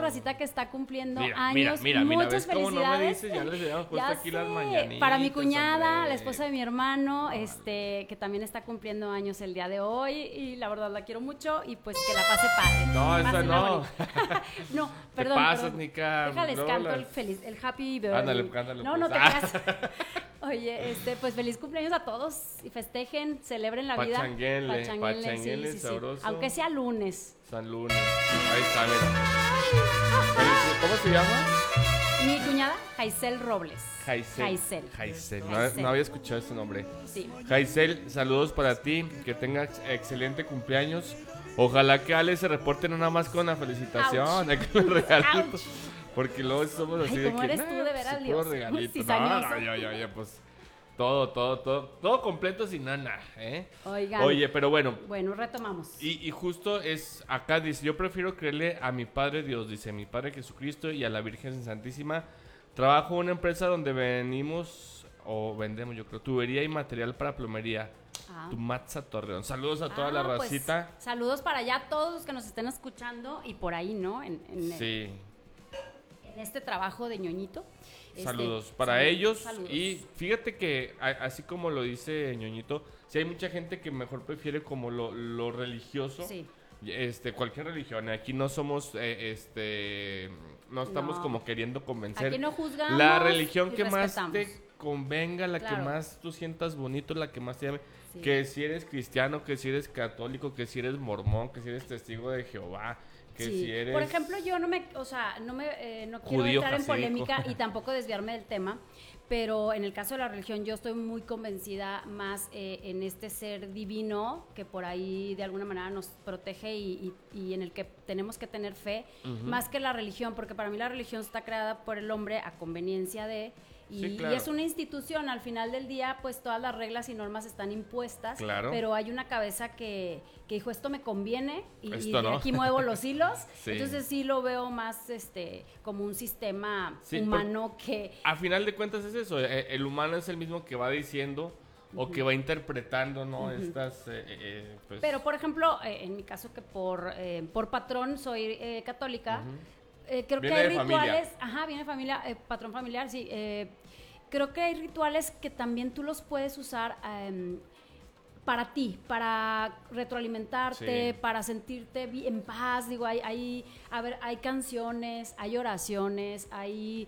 racita que está cumpliendo Mira, años. mira, Muchas ¿ves cómo no me felicidades. dices? Ya les habíamos puesto Ya aquí las sé. mañanitas, Para mi cuñada, hombre. la esposa de mi hermano, que también está cumpliendo años el día de hoy, y la verdad la quiero mucho, y pues que la pase padre. No, esa Pásenla no. bonito. No, Te perdón. pasas, Nica. Déjales No, canto las- el happy birthday. Ándale, cántale, No, pues. no te creas. Oye, pues feliz cumpleaños a todos y festejen, celebren la vida. Pachanguenle, sabroso. Aunque sea lunes. San Lunes. Ahí está, mira. ¿Cómo se llama? Mi cuñada, Jaisel Robles. Jaisel. Jaisel. No había escuchado ese nombre. Sí. Jaisel, saludos para ti. Que tengas excelente cumpleaños. Ojalá que Ale se reporte no nada más con la felicitación, con el regalito. Ouch. Porque luego somos así Ay, de ¿cómo que. eres tú, de veras, puro Dios? regalito. Cizañoso. Ya, pues. Todo completo sin nada, ¿eh? Oigan. Oye, pero bueno. Bueno, retomamos. Y justo es, acá dice, yo prefiero creerle a mi Padre Dios, dice, mi Padre Jesucristo y a la Virgen Santísima. Trabajo en una empresa donde vendemos, yo creo, tubería y material para plomería. Tumatza Torreón. Saludos a toda la pues, racita. saludos para allá, todos los que nos estén escuchando y por ahí, ¿no? Sí. En este trabajo de ñoñito. Saludos para ellos. Saludos. Y fíjate que, así como lo dice ñoñito, si hay mucha gente que mejor prefiere como lo religioso. Sí. Cualquier religión. Aquí no somos, no estamos como queriendo convencer. Aquí no juzgamos. La religión y que más respetamos. te convenga, la Claro. que más tú sientas bonito, la que más te llame. Sí. Que si eres cristiano, que si eres católico, que si eres mormón, que si eres testigo de Jehová, que Sí. si eres... Por ejemplo, yo no quiero Judío entrar en jasídico. polémica y tampoco desviarme del tema, pero en el caso de la religión yo estoy muy convencida más en este ser divino que por ahí de alguna manera nos protege y en el que tenemos que tener fe, más que la religión, porque para mí la religión está creada por el hombre a conveniencia de... Sí, claro. Y es una institución, al final del día, pues todas las reglas y normas están impuestas, Claro. pero hay una cabeza que dijo, esto me conviene y Esto de no. aquí muevo los hilos. Sí. Entonces sí lo veo más como un sistema humano que... A final de cuentas es eso, el humano es el mismo que va diciendo o que va interpretando, ¿no? Estas, pues... Pero, por ejemplo, en mi caso que por patrón soy católica, creo Viene que hay de familia. rituales... Ajá, viene de familia, patrón familiar, sí. Creo que hay rituales que también tú los puedes usar para ti, para retroalimentarte, Sí. para sentirte en paz. Digo, hay canciones, hay oraciones, hay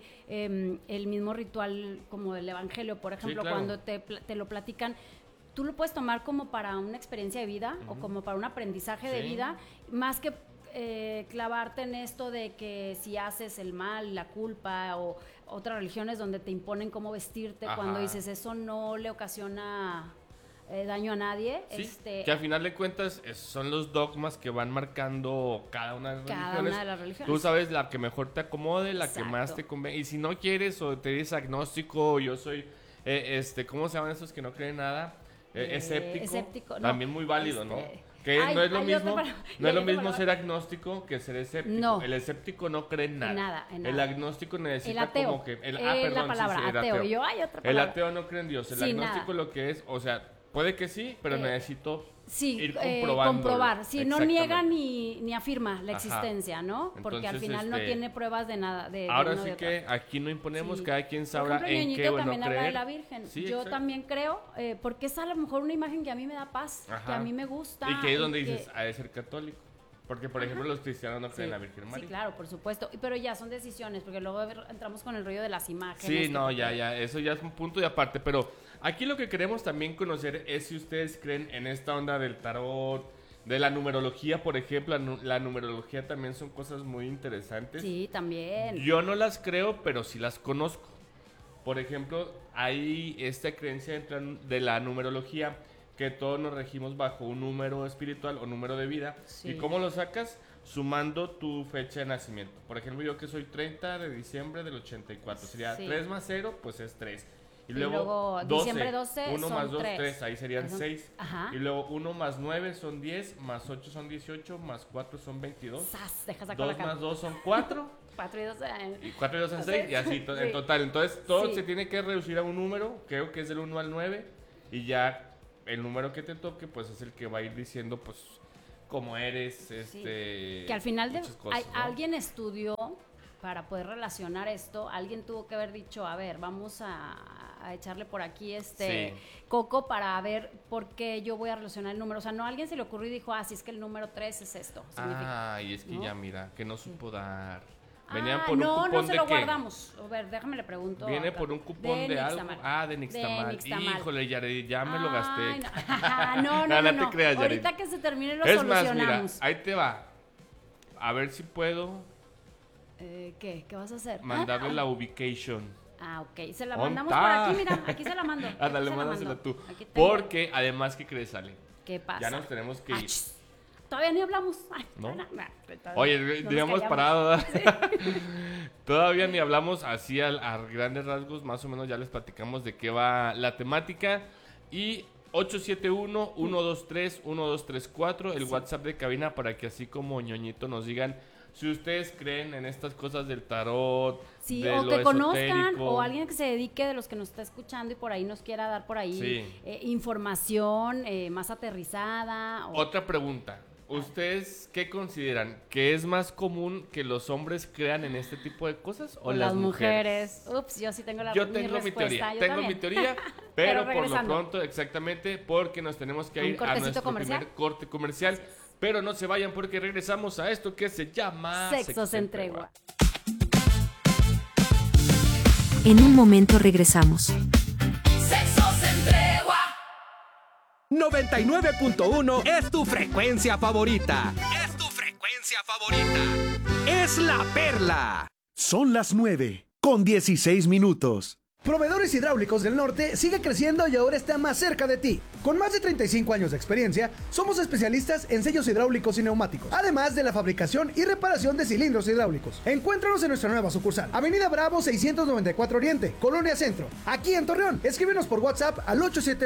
el mismo ritual como del evangelio, por ejemplo, claro. cuando te lo platican. Tú lo puedes tomar como para una experiencia de vida o como para un aprendizaje de Sí. vida, más que clavarte en esto de que si haces el mal, la culpa, o otras religiones donde te imponen cómo vestirte, Ajá. cuando dices eso no le ocasiona daño a nadie. Sí, que al final de cuentas son los dogmas que van marcando cada una de las Cada religiones. una de las religiones. Tú sabes la que mejor te acomode, la que Exacto. más te convenga. Y si no quieres o te dices agnóstico, yo soy, ¿cómo se llaman esos que no creen nada? Escéptico. no, También muy válido, ¿no? Que Ay, no es lo hay mismo, otra palabra. no es lo Hay otra mismo palabra. ser agnóstico que ser escéptico. No. El escéptico no cree en nada. En nada. El agnóstico necesita El ateo. como que... La palabra, el ateo. Yo, hay otra El palabra. ateo no cree en Dios. El Sí, agnóstico nada. lo que es, o sea, puede que sí, pero necesito ir comprobar. Sí, no Exactamente. niega ni afirma la Ajá. existencia, ¿no? Porque al Entonces, final no tiene pruebas de nada. De Ahora uno sí de que otro. aquí no imponemos, Sí. cada quien Por sabrá ejemplo, en Ñoñito qué o no también habla de creer. la Virgen. Sí, Yo exacto. también creo, porque es a lo mejor una imagen que a mí me da paz, Ajá. que a mí me gusta. Y que es donde que- dices, ha de ser católico. Porque, por ejemplo, los cristianos no creen en la Virgen María. Sí, claro, por supuesto. Pero ya son decisiones, porque luego entramos con el rollo de las imágenes. Sí, no, que- ya, eso ya es un punto de aparte. Pero aquí lo que queremos también conocer es si ustedes creen en esta onda del tarot, de la numerología, por ejemplo. La numerología también son cosas muy interesantes. Sí, también. Yo no las creo, pero sí las conozco. Por ejemplo, hay esta creencia de la numerología, que todos nos regimos bajo un número espiritual o número de vida. Sí. ¿Y cómo lo sacas? Sumando tu fecha de nacimiento. Por ejemplo, yo que soy 30 de diciembre del 84. Sería Sí. 3 más 0, pues es 3. Y luego diciembre 12 1 son más 2, tres. 3. Ahí serían Ajá. 6. Ajá. Y luego 1 más 9 son 10, más 8 son 18, más 4 son 22. ¡Sas! Deja sacar 2 la más cara. 2 son 4. 4 y 2 Y 4 y 2 son 6 y así Sí. en total. Entonces todo Sí. se tiene que reducir a un número, creo que es del 1 al 9, y ya el número que te toque pues es el que va a ir diciendo pues cómo eres, Sí. Que al final muchas cosas, ¿no? alguien estudió para poder relacionar esto, alguien tuvo que haber dicho, a ver, vamos a echarle por aquí Sí. coco para ver por qué yo voy a relacionar el número. O sea, no a alguien se le ocurrió y dijo, si es que el número 3 es esto. Significa, Y es que ¿no? ya mira, que no supo dar. Venían por no, un cupón no se de lo qué? guardamos. A ver, déjame le pregunto. Viene por un cupón de algo. Nixtamal. De Nixtamal. De Nixtamal. Híjole, Yared, ya me lo gasté. Ay, no. No te creas, Yared. Ahorita que se termine lo Es más, solucionamos. mira, ahí te va. A ver si puedo ¿Qué vas a hacer? mandarle la ubication. Ok. Se la ¿Dónde mandamos está? por aquí, mira. Aquí se la mando. Ándale, Aquí se la mándasela mando. tú. Aquí tengo. Porque además, ¿qué crees, Ale? ¿Qué pasa? Ya nos tenemos que ir. Todavía ni hablamos. Ay, ¿No? todavía Oye, no nos digamos callamos. parado. ¿Verdad? Todavía ni hablamos así a grandes rasgos. Más o menos ya les platicamos de qué va la temática. Y 871-123-1234, el WhatsApp de cabina, para que así como ñoñito nos digan si ustedes creen en estas cosas del tarot, Sí, de o lo que conozcan, esotérico. o alguien que se dedique de los que nos está escuchando y por ahí nos quiera dar por ahí Sí. información más aterrizada. Otra pregunta. ¿Ustedes qué consideran? ¿Que es más común que los hombres crean en este tipo de cosas o las mujeres? Ups, yo sí tengo Yo mi tengo mi respuesta. teoría, Yo tengo también. mi teoría, Pero pero por lo regresando. pronto, exactamente, porque nos tenemos que ¿Un ir a cortecito nuestro comercial? primer corte comercial. Pero no se vayan porque regresamos a esto que se llama Sexos en tregua. En un momento regresamos. 99.1 es tu frecuencia favorita. Es tu frecuencia favorita. Es La Perla. Son las 9:16. Proveedores Hidráulicos del Norte sigue creciendo y ahora está más cerca de ti. Con más de 35 años de experiencia, somos especialistas en sellos hidráulicos y neumáticos, además de la fabricación y reparación de cilindros hidráulicos. Encuéntranos en nuestra nueva sucursal, Avenida Bravo 694 Oriente, Colonia Centro, aquí en Torreón. Escríbenos por WhatsApp al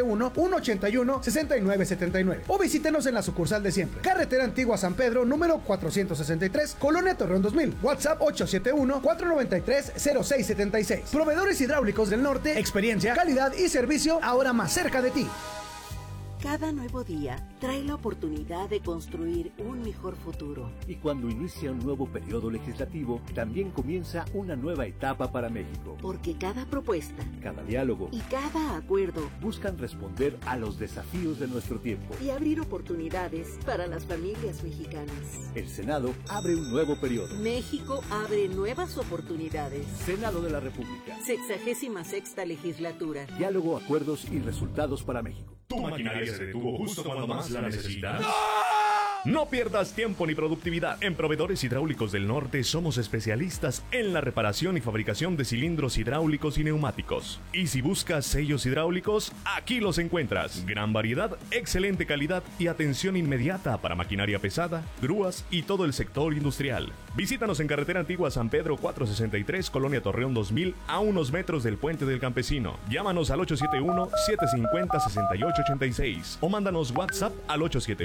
871-181-6979 o visítenos en la sucursal de siempre, Carretera Antigua San Pedro, número 463, Colonia Torreón 2000, WhatsApp 871-493-0676. Proveedores Hidráulicos del Norte, experiencia, calidad y servicio ahora más cerca de ti. Cada nuevo día trae la oportunidad de construir un mejor futuro. Y cuando inicia un nuevo periodo legislativo, también comienza una nueva etapa para México. Porque cada propuesta Cada diálogo y cada acuerdo buscan responder a los desafíos de nuestro tiempo. y abrir oportunidades para las familias mexicanas. El Senado abre un nuevo periodo. México abre nuevas oportunidades. Senado de la República. 66ª legislatura. Diálogo, acuerdos y resultados para México. Tu maquinaria se detuvo justo cuando más la necesitas. No pierdas tiempo ni productividad. En Proveedores Hidráulicos del Norte somos especialistas en la reparación y fabricación de cilindros hidráulicos y neumáticos. Y si buscas sellos hidráulicos, aquí los encuentras. Gran variedad, excelente calidad y atención inmediata para maquinaria pesada, grúas y todo el sector industrial. Visítanos en Carretera Antigua San Pedro 463, Colonia Torreón 2000, a unos metros del Puente del Campesino. Llámanos al 871-750-6886 o mándanos WhatsApp al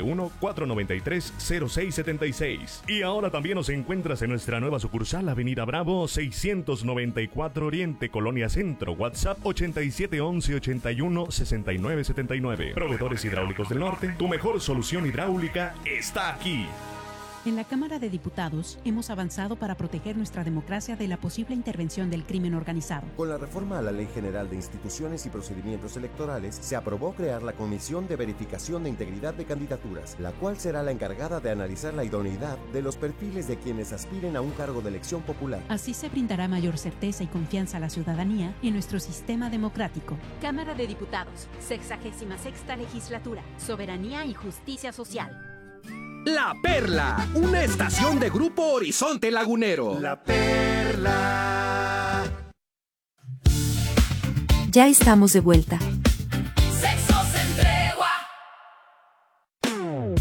871-493-0676. Y ahora también nos encuentras en nuestra nueva sucursal, Avenida Bravo 694 Oriente, Colonia Centro. WhatsApp 8711-81-6979. Proveedores Hidráulicos del Norte, tu mejor solución hidráulica está aquí. En la Cámara de Diputados hemos avanzado para proteger nuestra democracia de la posible intervención del crimen organizado. Con la reforma a la Ley General de Instituciones y Procedimientos Electorales, se aprobó crear la Comisión de Verificación de Integridad de Candidaturas, la cual será la encargada de analizar la idoneidad de los perfiles de quienes aspiren a un cargo de elección popular. Así se brindará mayor certeza y confianza a la ciudadanía en nuestro sistema democrático. Cámara de Diputados, 66ª legislatura, soberanía y justicia social. La Perla, una estación de Grupo Horizonte Lagunero. La Perla. Ya estamos de vuelta. Sexos en tregua.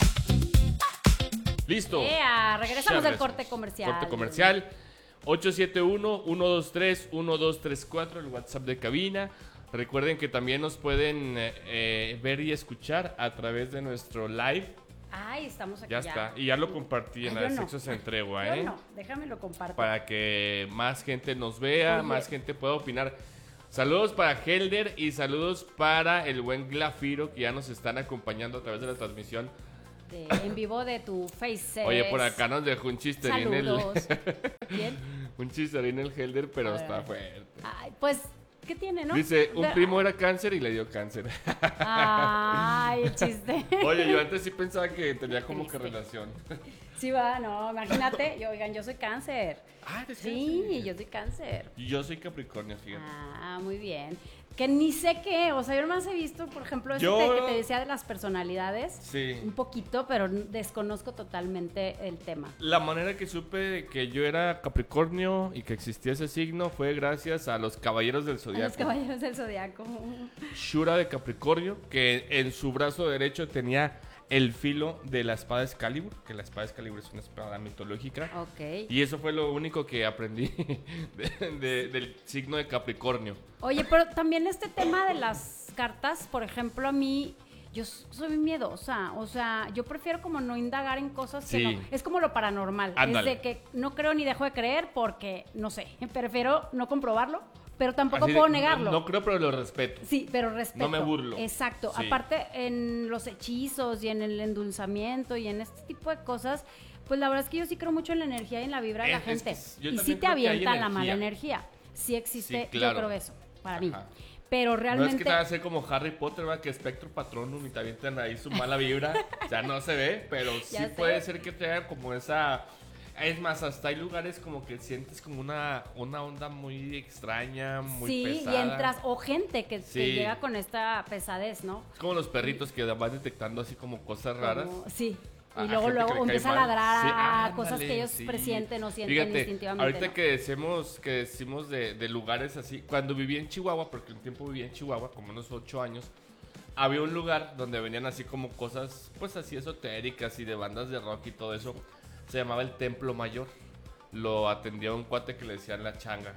Listo. Regresamos Ya del corte comercial. Corte comercial. 871-123-1234, el WhatsApp de cabina. Recuerden que también nos pueden ver y escuchar a través de nuestro live. Ay, estamos aquí Ya está. Y ya lo compartí en la de Sexos en Tregua, Yo no, déjame lo comparto. Para que más gente nos vea, Oye. más gente pueda opinar. Saludos para Helder y saludos para el buen Glafiro, que ya nos están acompañando a través de la transmisión en vivo de tu Face. Oye, por acá nos dejó un chisterín Saludos. ¿Quién? Un chisterín el Helder, pero está fuerte. Ay, pues, ¿qué tiene, no? Dice, un primo era cáncer y le dio cáncer. Ay, el chiste. Oye, yo antes sí pensaba que tenía como que relación. Sí va, no, imagínate, oigan, yo soy cáncer. Ah, ¿eres Sí, cáncer? yo soy cáncer. Yo soy Capricornio, fíjate. Ah, muy bien. Que ni sé qué, o sea, yo nomás he visto, por ejemplo, eso que te decía de las personalidades. Sí. Un poquito, pero desconozco totalmente el tema. La manera que supe de que yo era Capricornio y que existía ese signo fue gracias a los Caballeros del A Zodiaco. los caballeros del Zodiaco. Shura de Capricornio, que en su brazo derecho tenía el filo de la espada Excalibur, que la espada Excalibur es una espada mitológica. Ok. Y eso fue lo único que aprendí del signo de Capricornio. Oye, pero también este tema de las cartas, por ejemplo, a mí, yo soy miedosa, o sea, yo prefiero como no indagar en cosas que Sí. no, es como lo paranormal, Ándale. es de que no creo ni dejo de creer porque, no sé, prefiero no comprobarlo, pero tampoco Así de, puedo negarlo. No creo, pero lo respeto. Sí, pero respeto. No me burlo. Exacto. Sí. Aparte, en los hechizos y en el endulzamiento y en este tipo de cosas, pues la verdad es que yo sí creo mucho en la energía y en la vibra de la Es gente. que yo Y también sí te creo que hay avientan la mala energía. energía. Sí existe, Sí, claro. yo creo eso, para mí. Ajá. Pero realmente... No es que te va a hacer como Harry Potter, ¿va? Que Espectro Patronum y te avientan ahí su mala vibra. O sea, no se ve, pero sí Ya sé. puede ser que te haga como esa... Es más, hasta hay lugares como que sientes como una onda muy extraña, muy sí, pesada. y entras, o gente que Sí. llega con esta pesadez, ¿no? Es como los perritos que van detectando así como cosas raras. Sí. A Y luego, gente que le cae empieza a mal. ladrar Sí, a ándale, cosas que ellos sí. presienten o sienten Fíjate, instintivamente. ahorita ¿no? que decimos de lugares así, cuando viví en Chihuahua, porque un tiempo viví en Chihuahua, como unos 8 años, había un lugar donde venían así como cosas, pues así esotéricas y de bandas de rock y todo eso. Se llamaba el Templo Mayor. Lo atendía un cuate que le decían La Changa.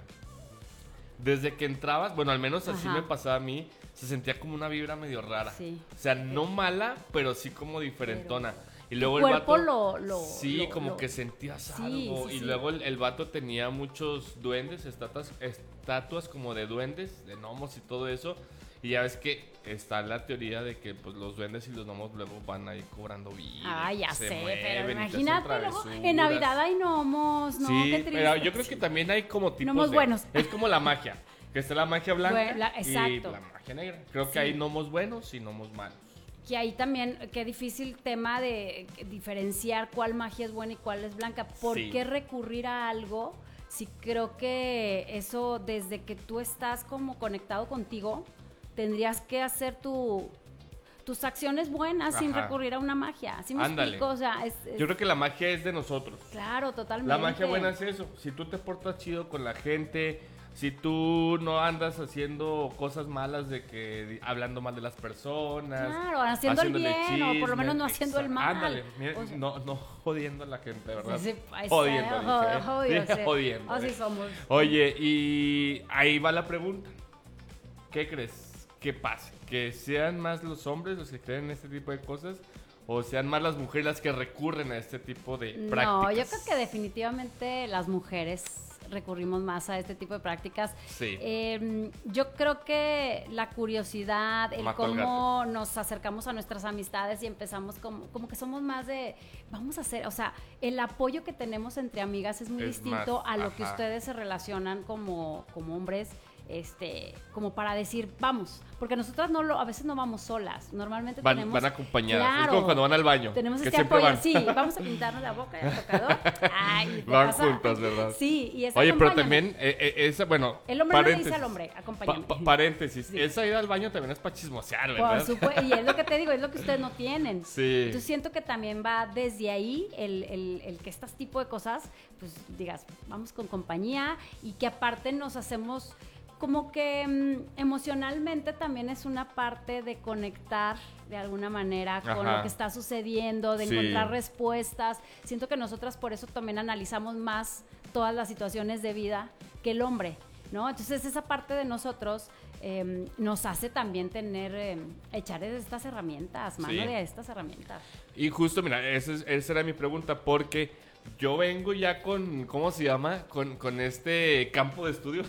Desde que entrabas, bueno, al menos así Ajá. me pasaba a mí, se sentía como una vibra medio rara. Sí. O sea, no mala, pero sí como diferentona. Y luego Tu el cuerpo vato... lo- sí, lo- como lo- que sentías Sí, algo. sí, Y sí. luego el vato tenía muchos duendes, estatuas como de duendes, de gnomos y todo eso. Y ya ves que está la teoría de que pues los duendes y los gnomos luego van ahí cobrando vida. Ah, ya se sé, mueven pero y te hacen imagínate luego, travesuras. en Navidad hay gnomos, ¿no? Sí, Qué triste. pero yo creo que también hay como tipos Gnomos de... buenos. Es como la magia, que está la magia blanca y exacto. la magia negra. Creo que Sí. hay gnomos buenos y gnomos malos. Que ahí también, qué difícil tema de diferenciar cuál magia es buena y cuál es blanca. ¿Por Sí. qué recurrir a algo si creo que eso, desde que tú estás como conectado contigo, tendrías que hacer tus acciones buenas sin Ajá. recurrir a una magia? ¿Sí me Ándale. explico? O sea, Yo creo que la magia es de nosotros. Claro, totalmente. La magia buena es eso. Si tú te portas chido con la gente, si tú no andas haciendo cosas malas de que hablando mal de las personas. Claro, haciendo el haciéndole bien, o por lo menos no chisme, haciendo el mal. Ándale, mira, O sea, no jodiendo a la gente, ¿verdad? Sí, jodiendo, dije, ¿eh? jodido, Dije sí. jodiendo. Así ¿eh? somos. Oye, y ahí va la pregunta. ¿Qué crees que pase? ¿Que sean más los hombres los que creen en este tipo de cosas? ¿O sean más las mujeres las que recurren a este tipo de prácticas? No, yo creo que definitivamente las mujeres recurrimos más a este tipo de prácticas. Sí. Yo creo que la curiosidad, el Mató al cómo nos acercamos a nuestras amistades y empezamos como que somos más de, vamos a hacer, o sea, el apoyo que tenemos entre amigas es muy Es distinto más, a lo que ajá. ustedes se relacionan como hombres. Como para decir, vamos, porque nosotras a veces no vamos solas, normalmente Van tenemos... acompañadas. Es Claro, como cuando van al baño. tenemos que este siempre apoyo, van. sí, vamos a pintarnos la boca y al tocador. Ay, ¿te Van pasa? juntas, ¿verdad? Sí, y esa Oye, pero acompáñame. también, esa, bueno. El hombre no le dice paréntesis. al hombre, acompáñame. Paréntesis. Sí. Esa ida al baño también es para chismosear, Por ¿verdad? supuesto, y es lo que te digo, es lo que ustedes no tienen. Sí. Entonces siento que también va desde ahí el que este tipo de cosas, pues digas, vamos con compañía y que aparte nos hacemos como que emocionalmente también es una parte de conectar de alguna manera con Ajá. lo que está sucediendo, de Sí. encontrar respuestas. Siento que nosotras por eso también analizamos más todas las situaciones de vida que el hombre, ¿no? Entonces esa parte de nosotros nos hace también tener, echar estas herramientas, mano Sí. de estas herramientas. Y justo, mira, esa era mi pregunta, porque yo vengo ya con, ¿cómo se llama? Con este campo de estudio.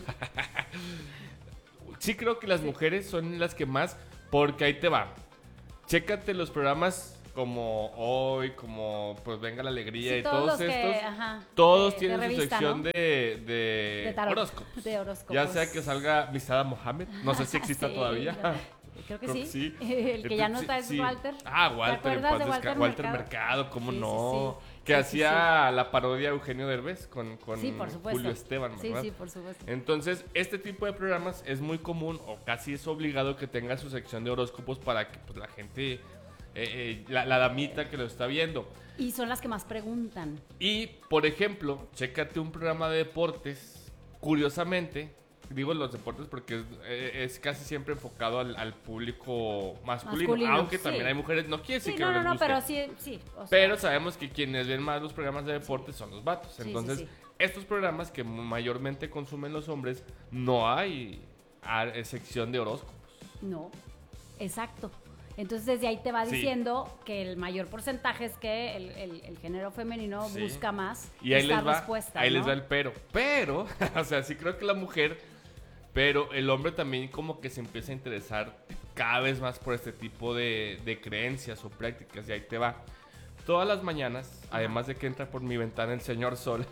Sí creo que las mujeres son las que más, porque ahí te va. Chécate los programas como Hoy, como Pues Venga la Alegría, Sí, y todos todos los que, estos, ajá, todos de tienen su revista, sección ¿no? de tarot, horóscopos. de horóscopos. Ya sea que salga Misada Mohamed, no sé si exista Sí, todavía. Creo que sí. El que Entonces, ya no está es Walter. Walter, ¿Te acuerdas de Walter Mercado? Mercado, ¿cómo Sí, no? sí, sí. Que Sí, hacía la parodia Eugenio Derbez con Sí, por supuesto. Julio Esteban, ¿verdad? Sí, por supuesto. Entonces, este tipo de programas es muy común o casi es obligado que tenga su sección de horóscopos para que pues, la gente, la damita que lo está viendo. Y son las que más preguntan. Y, por ejemplo, chécate un programa de deportes, curiosamente, digo los deportes porque es casi siempre enfocado al público masculino, aunque sí. también hay mujeres, no quiere decir Sí, que no les guste. pero sí. O sea, Pero sabemos que quienes ven más los programas de deportes son los vatos. Entonces, sí. estos programas que mayormente consumen los hombres, no hay sección de horóscopos. No, exacto. Entonces desde ahí te va Sí. diciendo que el mayor porcentaje es que el género femenino Sí. busca más Y ahí esta les va, respuesta, ahí ¿no? les va el pero. Pero, o sea, sí creo que la mujer, pero el hombre también como que se empieza a interesar cada vez más por este tipo de creencias o prácticas. Y ahí te va. Todas las mañanas, además de que entra por mi ventana el señor Sol,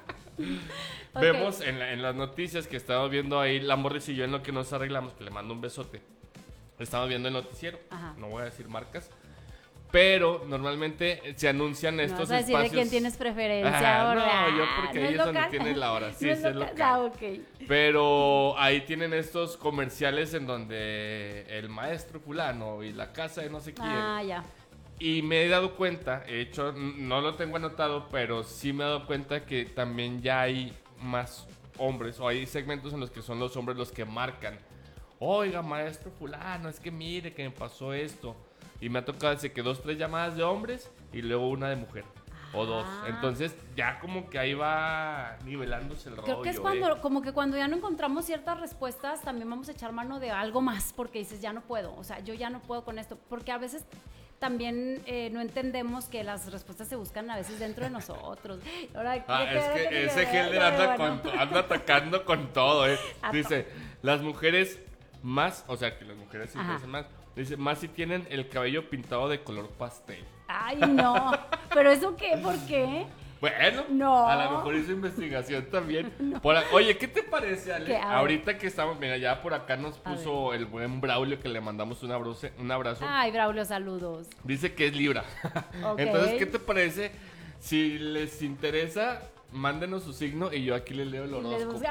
vemos en las noticias que estamos viendo ahí, la Morris y yo en lo que nos arreglamos, que le mando un besote. Estamos viendo el noticiero, no voy a decir marcas, pero normalmente se anuncian estos vas a decir espacios. de quién tienes preferencia. No, yo porque ¿no ahí es es donde local? tiene la hora. Sí, ¿No es es local. local? Ok. Pero ahí tienen estos comerciales en donde el maestro fulano y la casa de no sé quién. Ya. Y me he dado cuenta, de hecho, no lo tengo anotado, pero sí me he dado cuenta que también ya hay más hombres, o hay segmentos en los que son los hombres los que marcan. Oiga, maestro fulano, es que mire que me pasó esto. Y me ha tocado decir que 2, 3 llamadas de hombres y luego una de mujer. O 2. Entonces ya como que ahí va nivelándose el rollo. Creo que es cuando, como que cuando ya no encontramos ciertas respuestas, también vamos a echar mano de algo más, porque dices, ya no puedo, o sea, yo ya no puedo con esto, porque a veces también no entendemos que las respuestas se buscan a veces dentro de nosotros. Ahora, es que ese Helder anda atacando con todo, Dice, las mujeres más, o sea, que las mujeres se interesan más. Dice, más si tienen el cabello pintado de color pastel. Ay, no. ¿Pero eso qué? ¿Por qué? Bueno, no. A lo mejor hizo investigación también. No. Oye, ¿qué te parece, Ale? ¿Qué? Ahorita que estamos, mira, ya por acá nos puso el buen Braulio, que le mandamos un abrazo. Ay, Braulio, saludos. Dice que es Libra. Okay. Entonces, ¿qué te parece? Si les interesa, mándenos su signo y yo aquí les leo el horóscopo.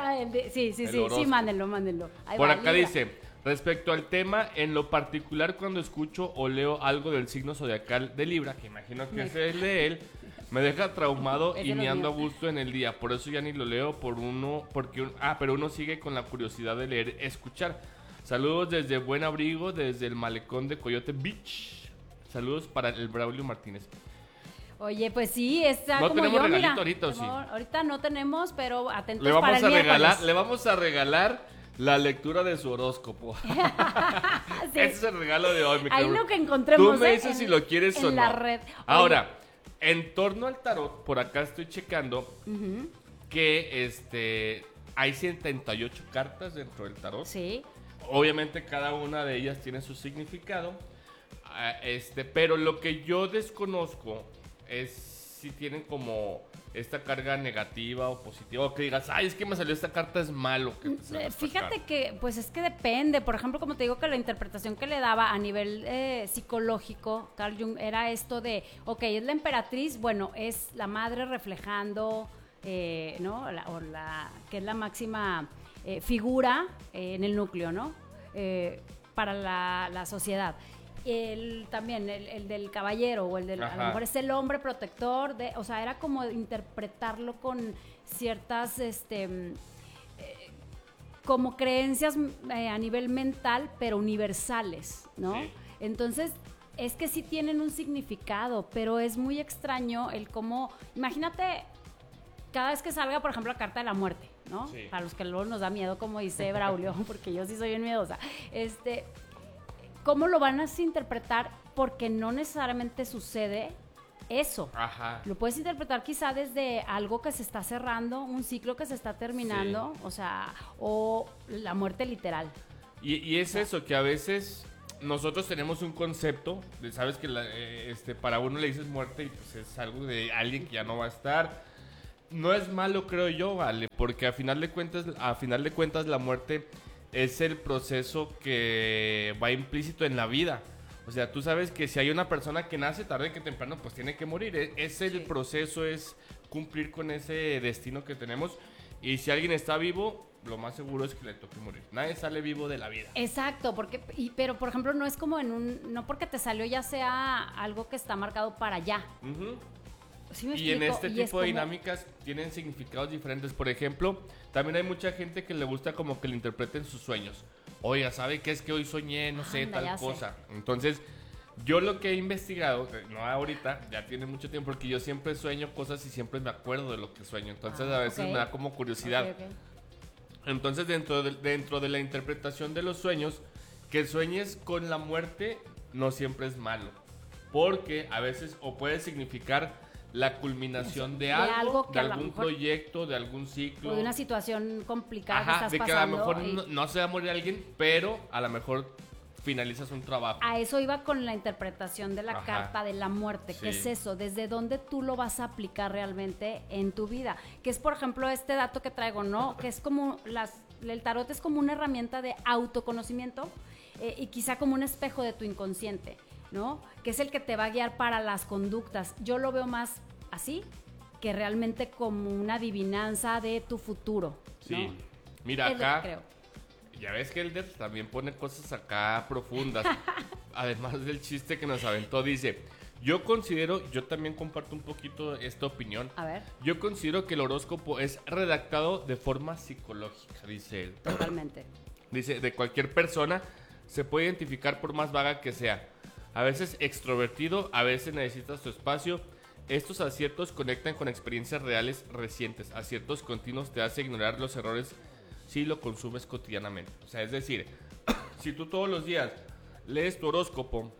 Sí, mándenlo. Ahí por va, acá Libra. dice... Respecto al tema, en lo particular cuando escucho o leo algo del signo zodiacal de Libra, que imagino que ese es de él, me deja traumado y ni ando a gusto en el día. Por eso ya ni lo leo pero uno sigue con la curiosidad de leer, escuchar. Saludos desde Buen Abrigo, desde el malecón de Coyote Beach. Saludos para el Braulio Martínez. Oye, pues sí, está ¿No como tenemos yo, regalito mira. ahorita o sí? Ahorita no tenemos, pero atentos Le para el miércoles. Le vamos a regalar la lectura de su horóscopo. Sí. Ese es el regalo de hoy, mi Ahí querido. lo que encontremos. Tú me dices si lo quieres o no. En la red. Oye. Ahora, en torno al tarot, por acá estoy checando que hay 78 cartas dentro del tarot. Sí. Obviamente cada una de ellas tiene su significado. Pero lo que yo desconozco es si tienen como esta carga negativa o positiva, o que digas, ay, es que me salió esta carta, es malo. Fíjate que, pues es que depende. Por ejemplo, como te digo, que la interpretación que le daba a nivel psicológico, Carl Jung, era esto de, ok, es la emperatriz, bueno, es la madre reflejando, ¿no? Que es la máxima figura en el núcleo, ¿no? Para la sociedad. También el del caballero o el del, a lo mejor es el hombre protector o sea, era como interpretarlo con ciertas como creencias a nivel mental, pero universales, ¿no? Sí. Entonces, es que sí tienen un significado, pero es muy extraño el cómo, imagínate cada vez que salga, por ejemplo, la carta de la muerte, ¿no? Sí. Para los que luego nos da miedo, como dice Braulio, porque yo sí soy bien miedosa. ¿Cómo lo van a interpretar? Porque no necesariamente sucede eso. Ajá. Lo puedes interpretar quizá desde algo que se está cerrando, un ciclo que se está terminando, o sea, o la muerte literal. Y es eso, que a veces nosotros tenemos un concepto, sabes que para uno le dices muerte y pues es algo de alguien que ya no va a estar. No es malo, creo yo, vale, porque a final de cuentas la muerte es el proceso que va implícito en la vida. O sea, tú sabes que si hay una persona que nace tarde que temprano, pues tiene que morir. Es el proceso, es cumplir con ese destino que tenemos. Y si alguien está vivo, lo más seguro es que le toque morir. Nadie sale vivo de la vida. Exacto, pero por ejemplo no es como no porque te salió ya sea algo que está marcado para allá. Uh-huh. ¿Sí me y en explico? este tipo de dinámicas tienen significados diferentes. Por ejemplo, también hay mucha gente que le gusta como que le interpreten sus sueños. Oiga, ¿sabe qué es que hoy soñé? No sé, tal cosa. Entonces, yo lo que he investigado, no ahorita, ya tiene mucho tiempo, porque yo siempre sueño cosas y siempre me acuerdo de lo que sueño. Entonces, a veces me da como curiosidad. Okay. Entonces, dentro de la interpretación de los sueños, que sueñes con la muerte no siempre es malo. Porque a veces o puede significar la culminación de algo de algún proyecto, de algún ciclo. O de una situación complicada que estás de que pasando. A lo mejor no se va a morir alguien, pero a lo mejor finalizas un trabajo. A eso iba con la interpretación de la carta de la muerte. Sí. ¿Qué es eso? ¿Desde dónde tú lo vas a aplicar realmente en tu vida? Que es, por ejemplo, este dato que traigo, ¿no? Que es como el tarot es como una herramienta de autoconocimiento y quizá como un espejo de tu inconsciente, ¿no? Que es el que te va a guiar para las conductas. Yo lo veo más así que realmente como una adivinanza de tu futuro, ¿no? Sí. Mira, acá ya ves que Elder también pone cosas acá profundas. Además del chiste que nos aventó, dice: yo también comparto un poquito esta opinión. A ver. Yo considero que el horóscopo es redactado de forma psicológica, dice él. Totalmente. Dice, de cualquier persona se puede identificar por más vaga que sea. A veces extrovertido, a veces necesita su espacio. Estos aciertos conectan con experiencias reales recientes. Aciertos continuos te hace ignorar los errores si lo consumes cotidianamente. O sea, es decir, si tú todos los días lees tu horóscopo,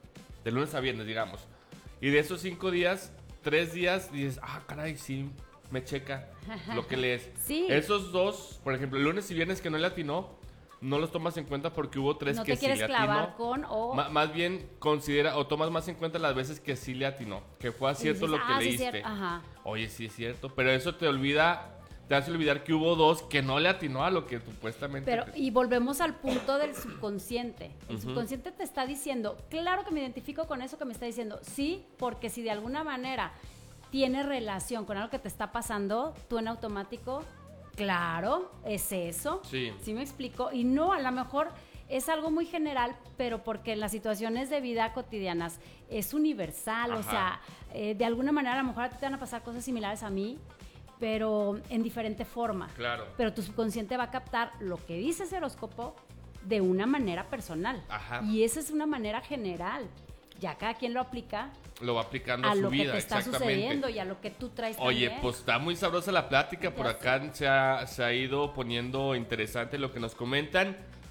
de lunes a viernes, digamos, y de esos 5 días, 3 días dices, caray, sí, me checa lo que lees. Sí. Esos 2, por ejemplo, el lunes y viernes que no le atinó, no los tomas en cuenta porque hubo 3 que sí le atinó. No te quieres clavar con más bien considera o tomas más en cuenta las veces que sí le atinó, que fue acierto lo que leíste. Ajá. Oye, sí es cierto, pero eso te hace olvidar que hubo 2 que no le atinó a lo que supuestamente... Y volvemos al punto del subconsciente. El subconsciente te está diciendo, claro que me identifico con eso que me está diciendo. Sí, porque si de alguna manera tiene relación con algo que te está pasando, tú en automático, claro, es eso. Sí. ¿Sí me explico? Y no, a lo mejor es algo muy general, pero porque en las situaciones de vida cotidianas es universal. Ajá. O sea, de alguna manera a lo mejor a ti te van a pasar cosas similares a mí, pero en diferente forma. Claro. Pero tu subconsciente va a captar lo que dice ese horóscopo de una manera personal. Ajá. Y esa es una manera general. Ya cada quien lo aplica. Lo va aplicando a su lo vida, que te está exactamente. sucediendo y a lo que tú traes. Oye, también. pues está muy sabrosa la plática. Por acá se ha ido poniendo interesante lo que nos comentan.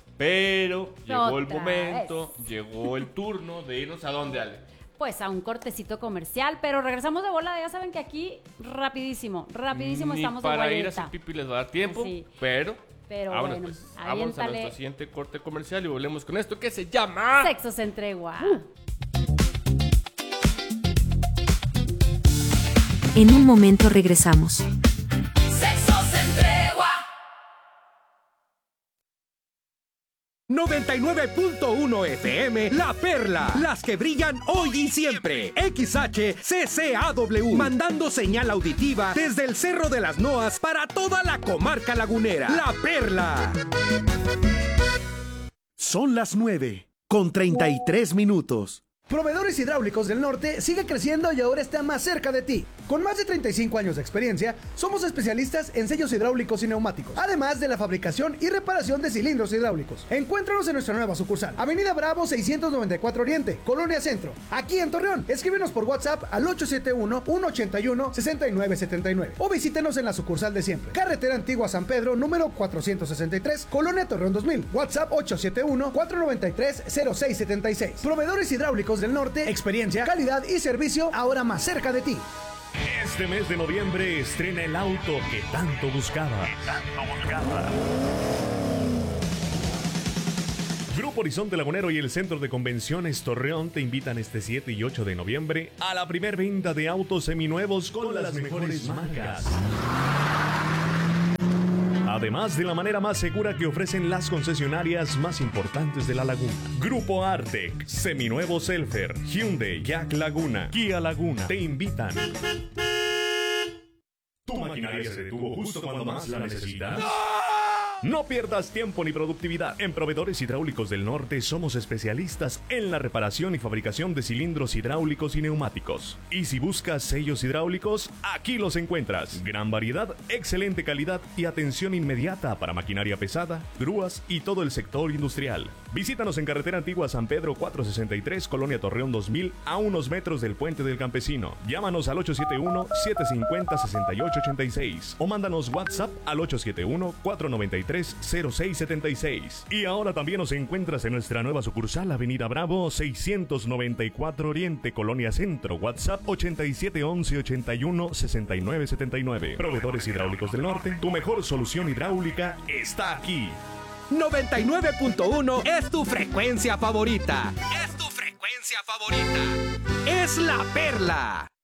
Pero llegó el momento, llegó el turno de irnos a dónde, Ale. Pues a un cortecito comercial, pero regresamos de volada. Ya saben que aquí rapidísimo Ni estamos de para vuelta. ir a hacer pipí les va a dar tiempo, Sí. pero bueno, pues, vamos a aviéntale. nuestro siguiente corte comercial y volvemos con esto que se llama... Sexo se entregua. En un momento regresamos. Sexo se entregua. 99.1 FM, La Perla, las que brillan hoy y siempre. XHCCAW, mandando señal auditiva desde el Cerro de las Noas para toda la comarca lagunera. La Perla. Son las 9:33. Proveedores Hidráulicos del Norte sigue creciendo y ahora está más cerca de ti. Con más de 35 años de experiencia, somos especialistas en sellos hidráulicos y neumáticos, además de la fabricación y reparación de cilindros hidráulicos. Encuéntranos en nuestra nueva sucursal, Avenida Bravo 694 Oriente, Colonia Centro, aquí en Torreón. Escríbenos por WhatsApp al 871-181-6979 o visítenos en la sucursal de siempre, Carretera Antigua San Pedro, número 463, Colonia Torreón 2000. WhatsApp 871-493-0676. Proveedores Hidráulicos del Norte, experiencia, calidad y servicio ahora más cerca de ti. Este mes de noviembre estrena el auto que tanto buscaba. Grupo Horizonte Lagunero y el Centro de Convenciones Torreón te invitan este 7 y 8 de noviembre a la primer venta de autos seminuevos con las mejores marcas. Además de la manera más segura que ofrecen las concesionarias más importantes de la laguna. Grupo Artec, Seminuevo Selfer, Hyundai, Jack Laguna, Kia Laguna te invitan. ¿Tu maquinaria se detuvo justo cuando más la necesitas? No pierdas tiempo ni productividad. En Proveedores Hidráulicos del Norte somos especialistas en la reparación y fabricación de cilindros hidráulicos y neumáticos. Y si buscas sellos hidráulicos, aquí los encuentras. Gran variedad, excelente calidad y atención inmediata para maquinaria pesada, grúas y todo el sector industrial. Visítanos en Carretera Antigua San Pedro 463, Colonia Torreón 2000, a unos metros del Puente del Campesino. Llámanos al 871-750-6886 o mándanos WhatsApp al 871-493-0676. Y ahora también nos encuentras en nuestra nueva sucursal, Avenida Bravo 694 Oriente, Colonia Centro. WhatsApp 8711-816979. Proveedores Hidráulicos del Norte, tu mejor solución hidráulica está aquí. 99.1 es tu frecuencia favorita. Es tu frecuencia favorita. Es La Perla.